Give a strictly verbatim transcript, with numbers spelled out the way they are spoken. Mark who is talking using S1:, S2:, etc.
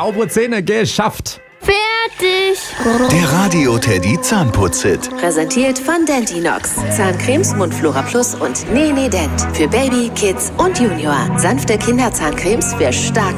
S1: Saubere Zähne geschafft.
S2: Fertig.
S3: Der Radio Teddy Zahnputz-Hit.
S4: Präsentiert von Dentinox. Zahncremes Mundflora Plus und Nene Dent. Für Baby, Kids und Junior. Sanfte Kinderzahncremes für starke